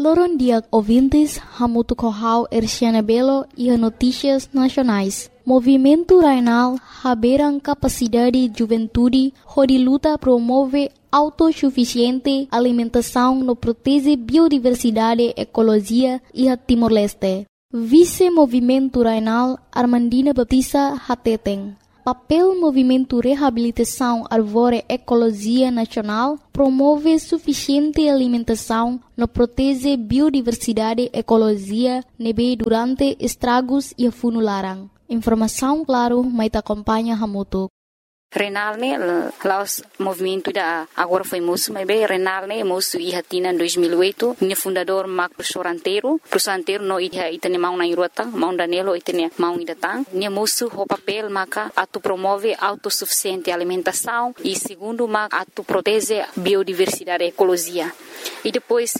Loron dia ouvintes, hamutu kohau Erciana Belo e notícias nacionais. Movimento Rainal haberam capacidade juventude, onde luta promove autossuficiente alimentação no protege biodiversidade, ecologia e a Timor-Leste. Vice-Movimento Rainal Armandina Baptista Hateteng. Papel Movimento Reabilitação Árvore Ecologia Nacional promove suficiente alimentação no protege biodiversidade, ecologia, nebe durante estragos e funularan. Informação, claro, mas acompanha Hamutu. Renal ne laos movimento da agora foi moço, mas bem Renal ne moço e hatina em 2008, ne fundador Mac Prosoranteiro no ia itane mau na irota, mau Danilo itane mau idatang, ne moço o papel maca atu promove autossuficiente alimentação e segundo mac atu protege biodiversidade e ecologia. E depois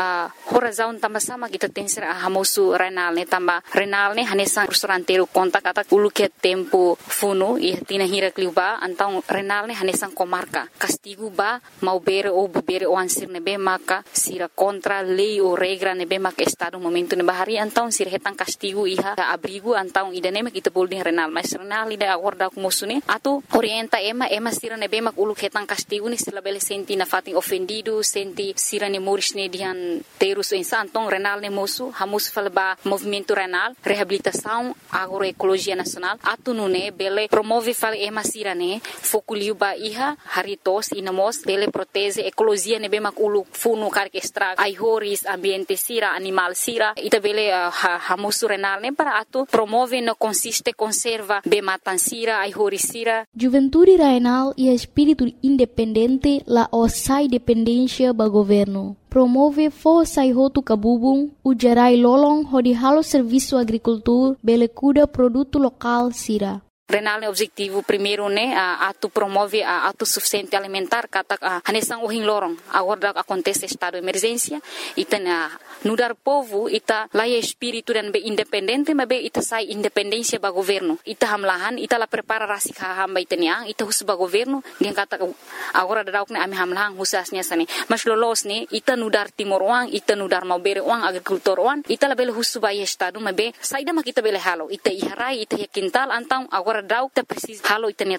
horazão também sama kita tem ser a moço Renal ne tamba Renal ne hanesan Prosoranteiro conta kata ulu que tempo funo e hatina hira kliuba então Renal ne hanesan comarca castigo ba mau bere ou bebere o ansir nebe maka sira contra lei ou regra nebe maka estado momento nebe hari então sira hetan castigo iha abrigo então idane mak kita boleh Renal mas Renal ida acorda com moço ne atu orienta ema sira nebe mak ulu hetan castigo ni sila bele senti na fatin ofendido senti sira ne moris ne dihan terus então Renal ne moço hamus falba movimento Renal reabilitação agroecologia nacional atu nune bele promove fal ema sira ne fokuliu ba iha haritos inamos bele protege ecologia ne bemak ulu funu karke extra aihoris ambiente sira animal sira ita bele hamusu Renal ne para atu promove no consiste conserva be matan sira aihoris sira. Juventude Rainal e espírito independente la osai dependência ba governo. Promove força e roto cabubung, ujarai lolong hodi halo serviço agricultura, bele cuida produto local sira. Renal ne objetivo primeiro ne atu promove a autossuficiente alimentar kata hanesang uhing lorong agora acontece estado de emergência ita nudar povo ita laia espírito dan be independente mas be ita sai independência ba governo ita hamlahan ita la prepara rasik hamba itania ita hus ba governo dia kata agora dauk ne ami hamlahan husasnya sane mas lolos ne ita nudar timor uang ita nudar mau bere uang agrikultor uang ita la bele hus ba estado mas be saida ma kita bele halo ita iharai ita quintal antang agora dauk ta precisa halo itania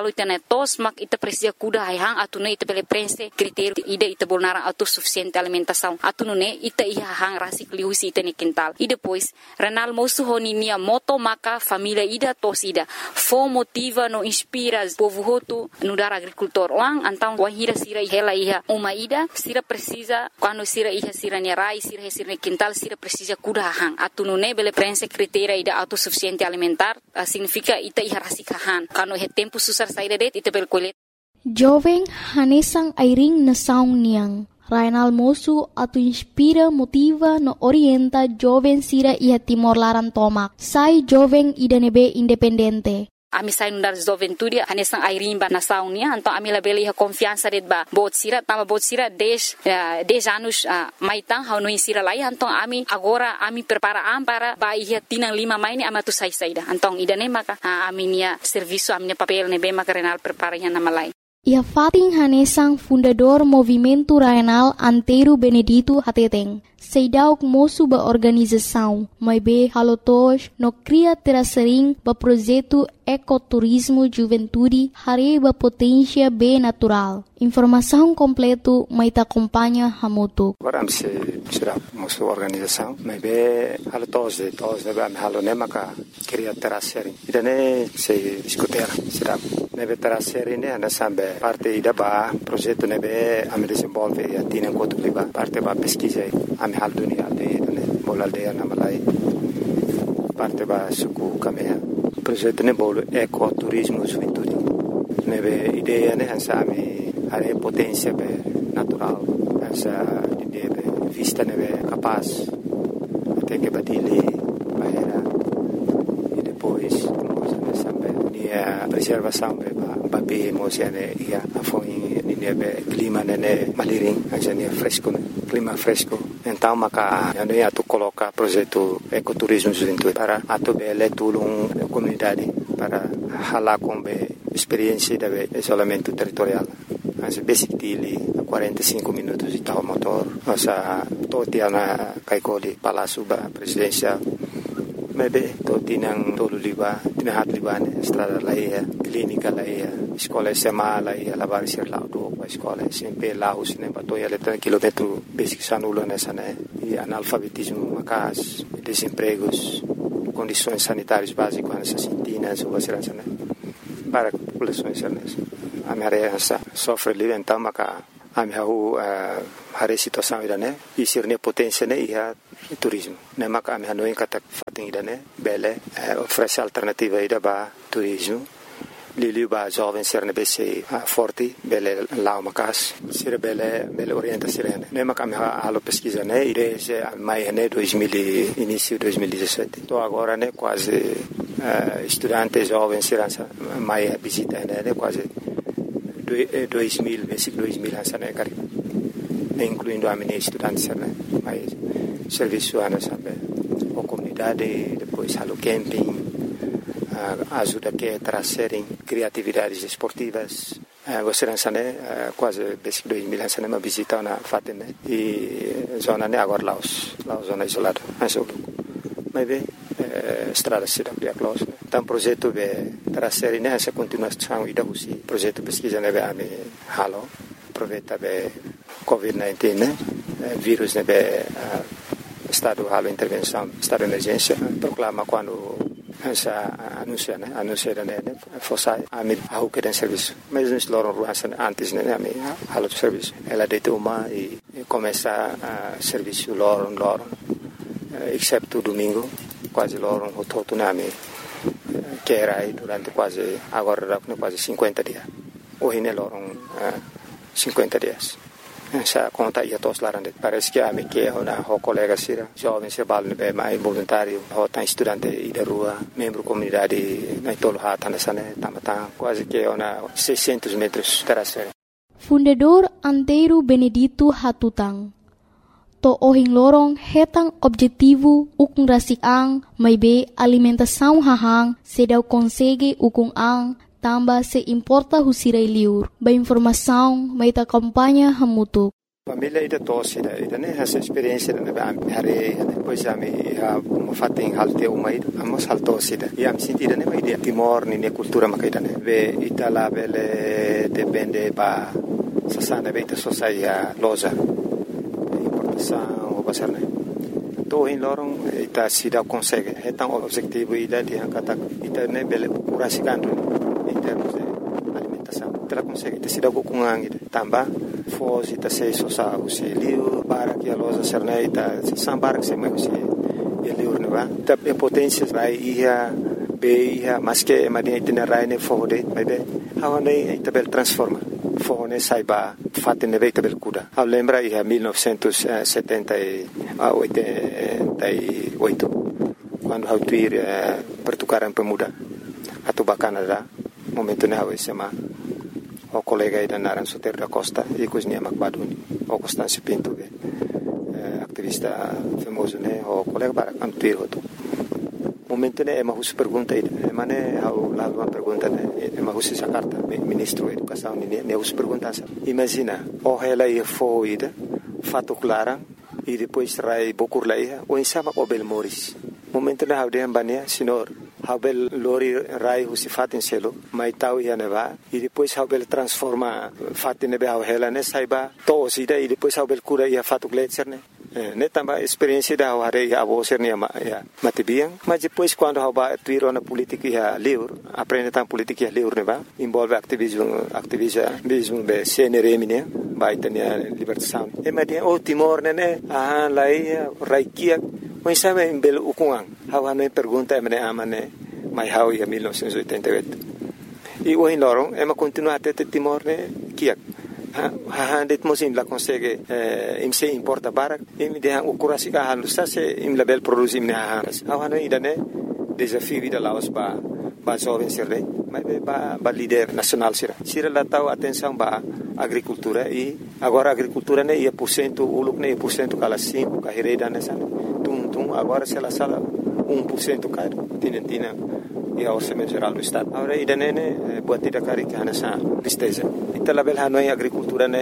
tos mak ita precisa kuda hang atune ita bele prense critério ida ita bolnara autossuficiente alimentação atune ita iha hang rasik liusi itani quintal e depois Renal moço honinia moto maka família ida tos ida fo motiva no inspira povo hotu no dar agricultor lang antang wahira sira hela iha uma ida sira precisa quando sira iha sira ni rai sira sira quintal sira precisa kuda hang atune bele prense critério ida autossuficiente alimentar significa ita iha rasikahan kano he tempo susar saída det ita bel kolet jovem hanesang airing na saung niang Rainal moço atu inspira motiva no orienta jovem sira iha Timor Laran tomak sai jovem idanebe independente. Ami sai nundar juventude hanesang airimba na saunia então ami labele iha confiança det ba bot sira 10 anos maitang hau no insira lai então ami agora ami prepara para ba iha tinang 5 maini ama tu sai saida então idane maka ami nia serviço ami papel ne be maka Renal prepara iha na malai. Ia Fatin Hanesang fundador Movimento Rainal Antero Benedito Hateteng. Seidauk moço ba organização, mas be halotos no cria terasering ba projeto ecoturismo juventude hari ba potência be natural. Informação completo mai ta acompanha Hamutu. Agora se será moço organização, mas be halotos de todos de am halonema ka cria terasering. Idane se discutir será nebe terasering ne ana sambe parte ida ba projeto nebe am desenvolve e atina enquanto liba parte ba pesquisa am hal dunia de bola aldeia na Malai parte ba suku kamea projeto ne bolo ecoturismo juventude nebe ideia ne ansami are potência be natural essa ideia be vista nebe capaz até que batile bahera e depois nós sambe a preservação be ba be emocione ia afoi nebe clima ne maliring ajania fresco clima fresco então maka ano ia tu coloca projeto ecoturismo juventude para atu bele tulung comunidade para hala com be experiência de isolamento territorial as basic tili 45 minutos de tal motor nossa totia na kaikoli Palácio Presidencial. Maybe totinang tolo liba, tinahat liba ne estrada laia, clínica laia, escola SMA laia, lavar ser laudo pa escola SMP Laos ne batoia letra quilômetro basic sanulo nessa né, e analfabetismo macas, desempregos, condições sanitárias básicas nessa sintinas ou baserança né, para populações cernes. A minha sofre livre então maca a minha hari situação ida né, e sirne potência né ia turismo. Ne maka ami hanoi kata fating ida ne bele oferece alternativa ida ba turismo. Lili ba jovem ser ne bese forte bele lao makas sira bele orienta sirene. Ne maka ami halo pesquisa ne ide se mai ne 2000 início 2017. Tô agora ne quase estudante jovem sirança mai visita ne quase 2000 basic 2000 hansa ne cari. Incluindo a minha estudante né, mas serviço ana sabe, a comunidade depois halo camping, ajuda que trazerem criatividades esportivas. Você não sabe quase desde 2000 não sabe uma visita na fatem né e zona né agora Laos zona isolada, mas bem estrada se dá para Laos. Então projeto de trazer né essa continuação e da usi projeto pesquisa né a me halo aproveita be COVID-19 né vírus né be estado halo intervenção estado de emergência proclama quando essa anuncia né fosse a mim a que tem serviço mas nós loram ruas antes né a mim halo de serviço ela deita uma e começa a serviço loram exceto domingo quase loram o todo né a mim que era aí durante quase agora quase 50 dias hoje né loram 50 dias. Essa conta ia todos lá dentro. Parece que a minha que é uma colega sira, jovem se balne bem mais voluntário, tá estudante e da rua, membro comunidade na tolo hata nessa né, tamata quase que é uma 600 metros terastre. Fundador Antero Benedito Hatutang. To ohing lorong hetang objetivo ukung rasik-ang may be alimentação hahang sedaw konsege ukung ang tamba se importa husiray liur. Ba informação may ta kampanya hamutuk. Família ida tosse ida né essa experiência na hari depois a me fating halte umai amos haltosse ida e am sentida né ida timor ni cultura makaida né ve itala bele depende ba sasana beita sociedade loja importação o basar né to in lorong ita sida consegue hetang objetivo ida di angkata ita né bele kurasikan em termos de alimentação. Ela consegue ter sido com angue também fosse ta sei sosa o liu para que a loja serneita sambar que se mais o liu não vai ta potência vai ia be mas que madia itinerário ne fode mas be hawane tabel transforma fone saiba fatte ne veita bel kuda a lembra ia 1988 quando hau tuir pertukaran pemuda atau Canadá momento ne hawe sema o colega ida naran Soter da Costa e cozinha Macbaduni o Constâncio Pinto activista famoso ne o colega para antuir hoto momento ne ema hus pergunta ida mane hau la uma pergunta ne ema hus essa carta ministro da educação ne hus pergunta imagina o ela ia foi ida fato clara e depois trai bokur laia o insama o Belmoris momento ne hau de ambania senhor Habel lori rai husi fatin selo mai tau ia neva e depois habel transforma fatin nebe hela ne saiba to sida e depois habel cura ia fatu gletser ne tamba experiência da hare ia abo ser ne matibiang mas depois quando haba tuiro na política ia liur aprende tam política ia liur neva envolve ativismo be CNRM ne vai tenia libertação e madia o Timor ne lai raikia mas sabe em belo ukungang hawa no pergunta emane amane mai hau ia 1988 e o in lorong ema continua até Timor ne kiak det mosim la consegue im se importa barak im de o kurasi ka halu sa se im label produce im ne hawa no idane desafio da Laos ba jovem sirre mas ba líder nacional sira la tau atenção ba agricultura e agora agricultura ne ia % uluk ne % kala 5 ka hereda nessa tum agora se ela sala 1% caro tinentina e a orçamento geral do estado agora ida ne buatida cari que nessa tristeza ita label hanoi agricultura ne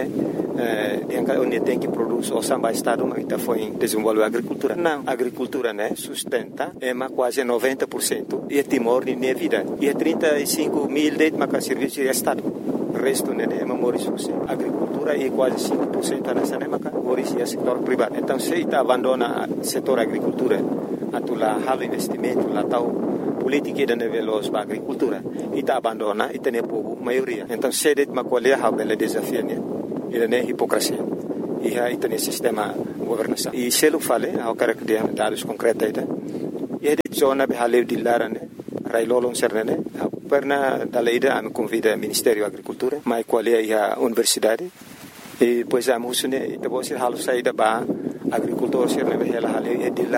onde tem que produzir o samba estado mas ita foi desenvolver agricultura não agricultura né sustenta quase 90% e Timor de minha vida e 35 mil de serviço de estado o resto né é morisuse agricultura e quase 5% nessa né morisuse é setor privado então se ita abandona setor agricultura atula halo investimento lá tal política da nível da agricultura ita abandona e tem povo maioria então se det macolher a bela desafio né ele é hipocrisia e aí tem sistema governação e se ele fala ao cara que tem dados concretos e ele zona behalev dilara né railolon serne perna daleida am convida Ministério da Agricultura mai qual é a universidade e pois a musune e depois halo saída ba agricultor serne behela hale